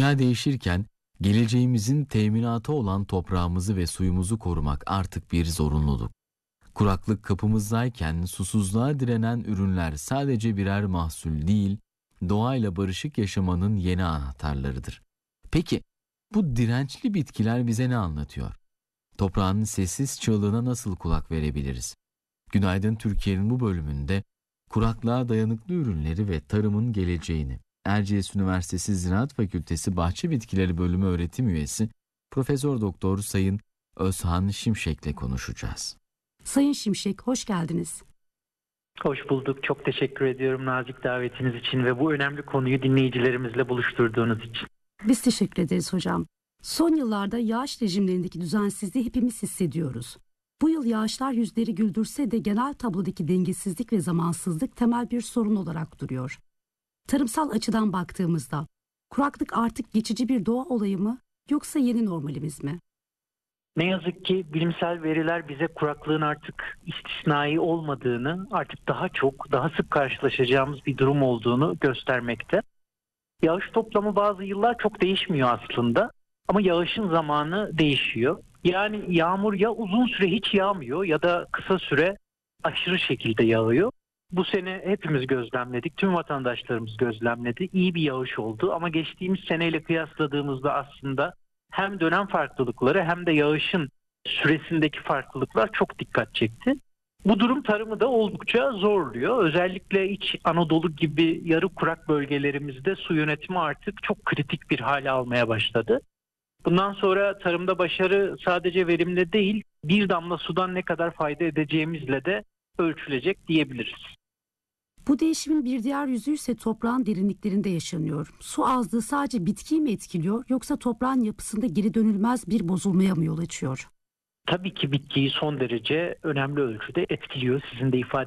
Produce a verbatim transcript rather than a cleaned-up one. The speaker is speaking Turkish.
Dünya değişirken geleceğimizin teminatı olan toprağımızı ve suyumuzu korumak artık bir zorunluluk. Kuraklık kapımızdayken susuzluğa direnen ürünler sadece birer mahsul değil, doğayla barışık yaşamanın yeni anahtarlarıdır. Peki, bu dirençli bitkiler bize ne anlatıyor? Toprağın sessiz çığlığına nasıl kulak verebiliriz? Günaydın Türkiye'nin bu bölümünde kuraklığa dayanıklı ürünleri ve tarımın geleceğini, Erciyes Üniversitesi Ziraat Fakültesi Bahçe Bitkileri Bölümü öğretim üyesi Profesör Doktor Sayın Özhan Şimşek'le konuşacağız. Sayın Şimşek, hoş geldiniz. Hoş bulduk. Çok teşekkür ediyorum nazik davetiniz için ve bu önemli konuyu dinleyicilerimizle buluşturduğunuz için. Biz teşekkür ederiz hocam. Son yıllarda yağış rejimlerindeki düzensizliği hepimiz hissediyoruz. Bu yıl yağışlar yüzleri güldürse de genel tablodaki dengesizlik ve zamansızlık temel bir sorun olarak duruyor. Tarımsal açıdan baktığımızda kuraklık artık geçici bir doğa olayı mı yoksa yeni normalimiz mi? Ne yazık ki bilimsel veriler bize kuraklığın artık istisnai olmadığını, artık daha çok, daha sık karşılaşacağımız bir durum olduğunu göstermekte. Yağış toplamı bazı yıllar çok değişmiyor aslında ama yağışın zamanı değişiyor. Yani yağmur ya uzun süre hiç yağmıyor ya da kısa süre aşırı şekilde yağıyor. Bu sene hepimiz gözlemledik, tüm vatandaşlarımız gözlemledi. İyi bir yağış oldu ama geçtiğimiz seneyle kıyasladığımızda aslında hem dönem farklılıkları hem de yağışın süresindeki farklılıklar çok dikkat çekti. Bu durum tarımı da oldukça zorluyor. Özellikle İç Anadolu gibi yarı kurak bölgelerimizde su yönetimi artık çok kritik bir hale almaya başladı. Bundan sonra tarımda başarı sadece verimle değil, bir damla sudan ne kadar fayda edeceğimizle de ölçülecek diyebiliriz. Bu değişimin bir diğer yüzü ise toprağın derinliklerinde yaşanıyor. Su azlığı sadece bitkiyi mi etkiliyor yoksa toprağın yapısında geri dönülmez bir bozulmaya mı yol açıyor? Tabii ki bitkiyi son derece önemli ölçüde etkiliyor. Sizin de ifade